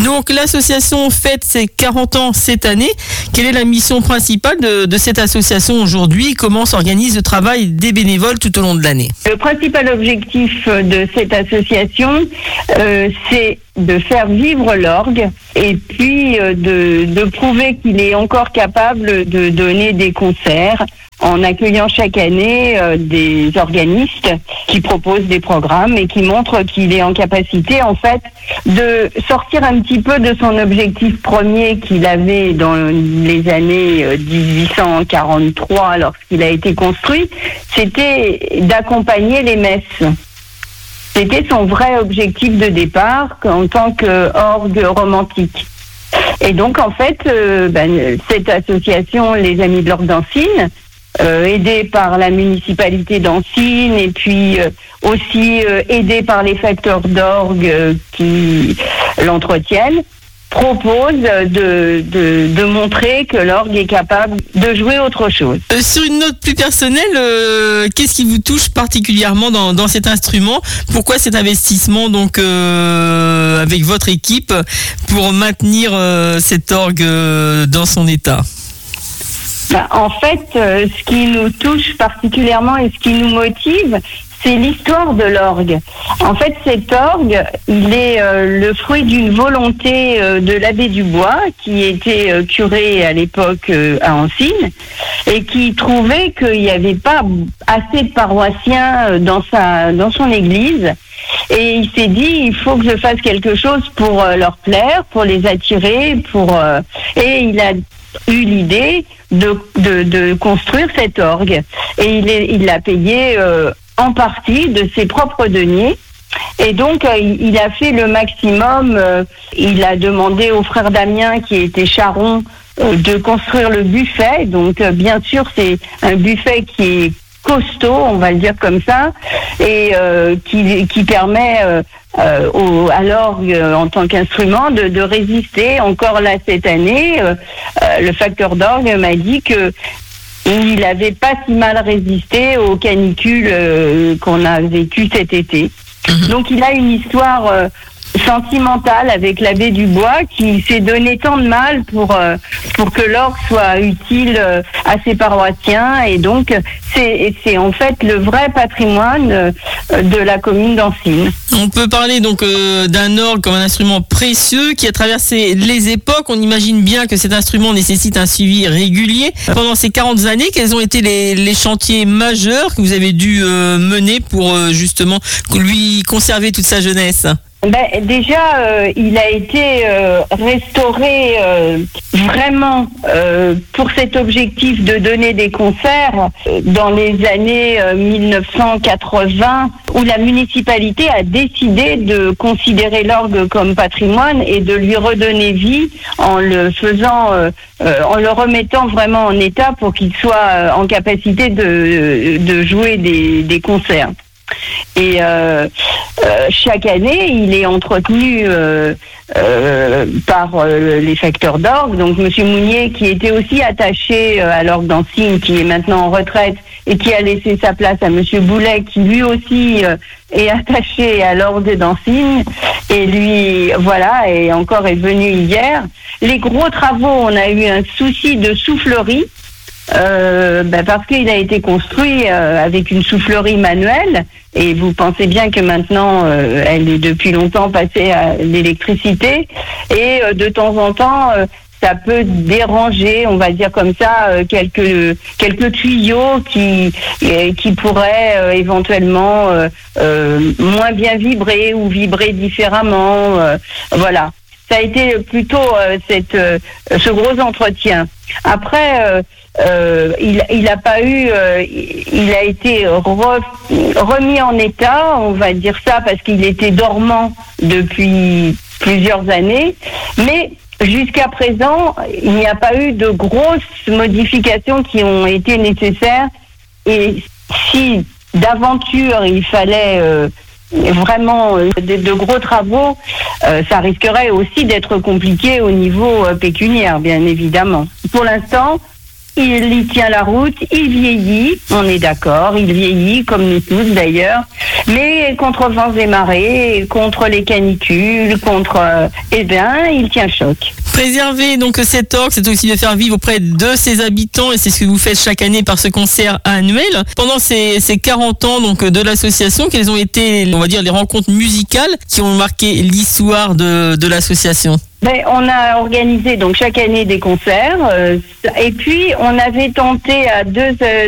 Donc l'association fête ses 40 ans cette année. Quelle est la mission principale de cette association aujourd'hui? Comment s'organise le travail des bénévoles tout au long de l'année? Le principal objectif de cette association, c'est de faire vivre l'orgue et puis de prouver qu'il est encore capable de donner des concerts en accueillant chaque année des organistes qui proposent des programmes et qui montrent qu'il est en capacité en fait de sortir un petit peu de son objectif premier qu'il avait dans les années 1843 lorsqu'il a été construit, c'était d'accompagner les messes. C'était son vrai objectif de départ en tant qu'orgue romantique. Et donc en fait, cette association, les Amis de l'Orgue d'Ancine, aidée par la municipalité d'Ancine et puis aussi aidée par les facteurs d'orgue qui l'entretiennent, propose de montrer que l'orgue est capable de jouer autre chose. Sur une note plus personnelle, qu'est-ce qui vous touche particulièrement dans cet instrument? Pourquoi cet investissement donc avec votre équipe pour maintenir cet orgue dans son état? En fait, ce qui nous touche particulièrement et ce qui nous motive, c'est l'histoire de l'orgue. En fait, cet orgue, il est le fruit d'une volonté de l'abbé Dubois, qui était curé à l'époque à Ancine, et qui trouvait qu'il n'y avait pas assez de paroissiens dans son église. Et il s'est dit, il faut que je fasse quelque chose pour leur plaire, pour les attirer, et il a eu l'idée de construire cet orgue. Et il l'a payé en partie de ses propres deniers. Et donc, il a fait le maximum. Il a demandé au frère Damien, qui était charron, de construire le buffet. Donc, bien sûr, c'est un buffet qui est costaud, on va le dire comme ça, et qui permet à l'orgue en tant qu'instrument de résister. Encore là cette année, le facteur d'orgue m'a dit que il n'avait pas si mal résisté aux canicules qu'on a vécues cet été. Donc il a une histoire sentimentale avec l'abbé Dubois qui s'est donné tant de mal pour que l'orgue soit utile à ses paroissiens, et donc c'est en fait le vrai patrimoine de la commune d'Ancine. On peut parler donc d'un orgue comme un instrument précieux qui a traversé les époques. On imagine bien que cet instrument nécessite un suivi régulier. Pendant ces 40 années, quels ont été les chantiers majeurs que vous avez dû mener pour justement lui conserver toute sa jeunesse? Déjà, il a été restauré vraiment pour cet objectif de donner des concerts dans les années 1980, où la municipalité a décidé de considérer l'orgue comme patrimoine et de lui redonner vie en le faisant, en le remettant vraiment en état pour qu'il soit en capacité de jouer des concerts. Et chaque année, il est entretenu par les facteurs d'orgue. Donc, Monsieur Mounier, qui était aussi attaché à l'orgue d'Ancine, qui est maintenant en retraite et qui a laissé sa place à Monsieur Boulet, qui lui aussi est attaché à l'orgue d'Ancine. Et lui, voilà, et encore est venu hier. Les gros travaux, on a eu un souci de soufflerie. Parce qu'il a été construit avec une soufflerie manuelle, et vous pensez bien que maintenant elle est depuis longtemps passée à l'électricité, et de temps en temps ça peut déranger, on va dire comme ça, quelques tuyaux qui pourraient éventuellement moins bien vibrer ou vibrer différemment, voilà. Ça a été plutôt ce gros entretien. Après, il a pas eu, il a été remis en état, on va dire ça, parce qu'il était dormant depuis plusieurs années. Mais jusqu'à présent, il n'y a pas eu de grosses modifications qui ont été nécessaires. Et si d'aventure il fallait vraiment de gros travaux, ça risquerait aussi d'être compliqué au niveau pécuniaire, bien évidemment. Pour l'instant, il tient la route, il vieillit, on est d'accord, il vieillit comme nous tous d'ailleurs, mais contre vents et marées, contre les canicules, il tient choc. Préserver donc cet orgue, c'est aussi de faire vivre auprès de ses habitants, et c'est ce que vous faites chaque année par ce concert annuel. Pendant ces 40 ans donc de l'association, quelles ont été, on va dire, les rencontres musicales qui ont marqué l'histoire de l'association? On a organisé donc chaque année des concerts et puis on avait tenté à deux